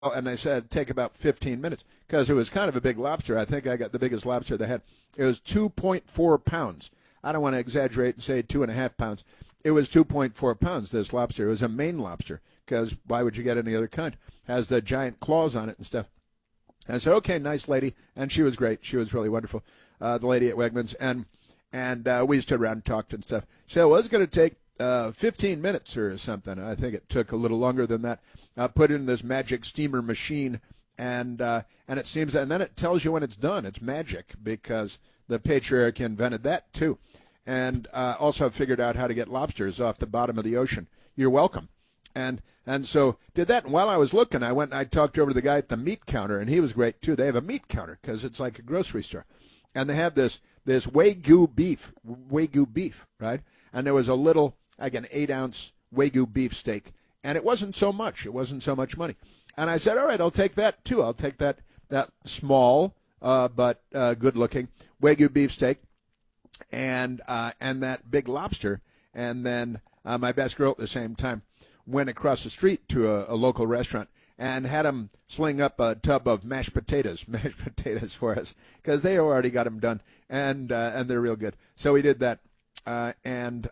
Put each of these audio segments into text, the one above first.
and they said it'd take about 15 minutes because it was kind of a big lobster. I think I got the biggest lobster they had. It was 2.4 pounds. I don't want to exaggerate and say 2.5 pounds. It was 2.4 pounds, this lobster. It was a Maine lobster because why would you get any other kind? Has the giant claws on it and stuff. And I said, okay, nice lady. And she was great. She was really wonderful, the lady at Wegmans. And we stood around and talked and stuff. So it was going to take 15 minutes or something. I think it took a little longer than that. Put in this magic steamer machine, and it seems, and then it tells you when it's done. It's magic because the patriarch invented that too, and also figured out how to get lobsters off the bottom of the ocean. You're welcome. And so did that. And while I was looking, I went and I talked over to the guy at the meat counter, and he was great too. They have a meat counter because it's like a grocery store, and they have this Wagyu beef, right? And there was a little, like an 8-ounce Wagyu beef steak, and it wasn't so much. It wasn't so much money. And I said, all right, I'll take that too. I'll take that small but good-looking Wagyu beef steak, and that big lobster. And then my best girl at the same time went across the street to a local restaurant and had them sling up a tub of mashed potatoes for us because they already got them done, and they're real good. So we did that, and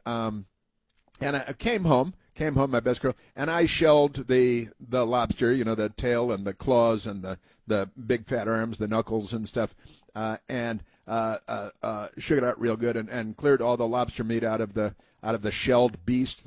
I came home, my best girl, and I shelled the lobster, the tail and the claws and the big fat arms, the knuckles and stuff, and shook it out real good and cleared all the lobster meat out of the shelled beast.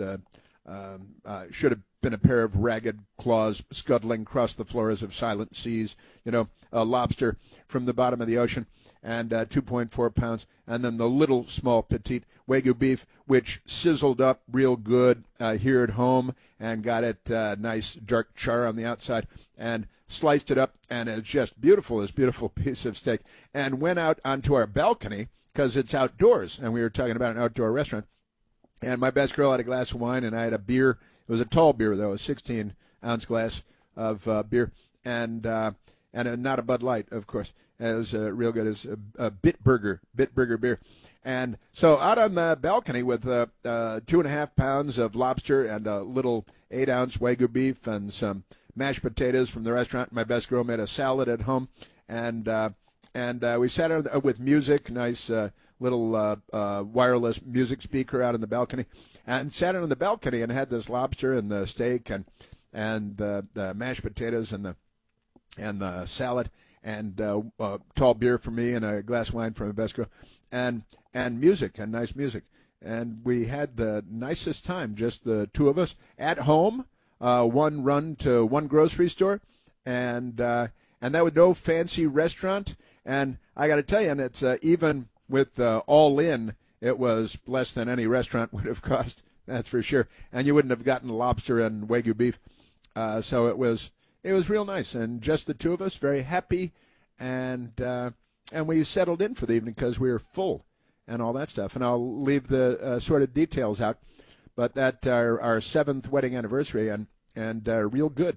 Should have been a pair of ragged claws scuttling across the floors of silent seas, a lobster from the bottom of the ocean, and 2.4 pounds, and then the little small petite Wagyu beef, which sizzled up real good here at home and got it nice dark char on the outside and sliced it up, and it's just beautiful, this beautiful piece of steak, and went out onto our balcony because it's outdoors, and we were talking about an outdoor restaurant, and my best girl had a glass of wine, and I had a beer. It was a tall beer, though, a 16-ounce glass of beer, and not a Bud Light, of course. It was real good. It was a Bitburger beer. And so out on the balcony with 2.5 pounds of lobster and a little 8-ounce Wagyu beef and some mashed potatoes from the restaurant. My best girl made a salad at home, and we sat with music, nice little wireless music speaker out on the balcony, and sat on the balcony and had this lobster and the steak and the mashed potatoes and the salad and tall beer for me and a glass of wine for my best girl and music and nice music. And we had the nicest time, just the two of us at home, one run to one grocery store, and that with no fancy restaurant. And I got to tell you, and it's even with all in, it was less than any restaurant would have cost. That's for sure. And you wouldn't have gotten lobster and Wagyu beef. So it was real nice, and just the two of us, very happy, and we settled in for the evening because we were full and all that stuff. And I'll leave the sort of details out, but that our 7th wedding anniversary, and real good,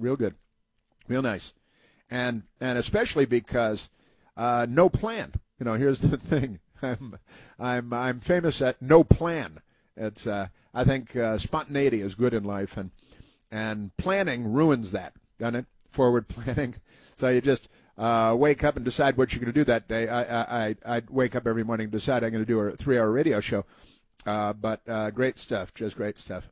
real nice, and especially because no plan. Here's the thing. I'm famous at no plan. It's I think spontaneity is good in life, and planning ruins that, doesn't it? Forward planning. So you just wake up and decide what you're going to do that day. I wake up every morning and decide I'm going to do a 3-hour radio show. But great stuff, just great stuff.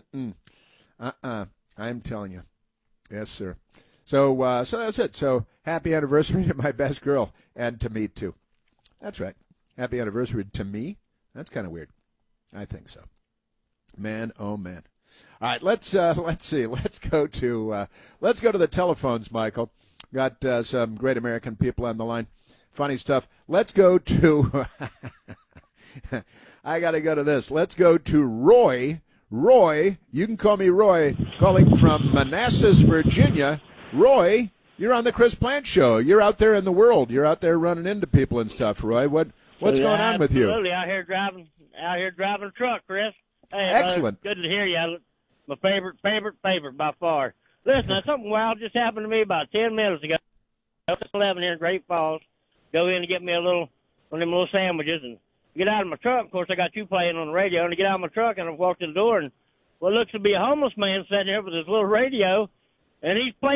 I'm telling you. Yes, sir. So that's it. So happy anniversary to my best girl and to me, too. That's right. Happy anniversary to me? That's kind of weird. I think so. Man, oh, man. All right, let's see. Let's go to the telephones, Michael. Got some great American people on the line. Funny stuff. Let's go to I got to go to this. Let's go to Roy. Roy, you can call me Roy, calling from Manassas, Virginia. Roy, you're on the Chris Plant Show. You're out there in the world. You're out there running into people and stuff, Roy. What's going on with you? Absolutely, out here driving a truck, Chris. Hey, excellent. Good to hear you. My favorite by far. Listen, something wild just happened to me about 10 minutes ago. I was 11 here in Great Falls. Go in and get me one of them little sandwiches and get out of my truck. Of course, I got you playing on the radio. And I get out of my truck and I walk to the door and what looks to be a homeless man sitting here with his little radio. and he's playing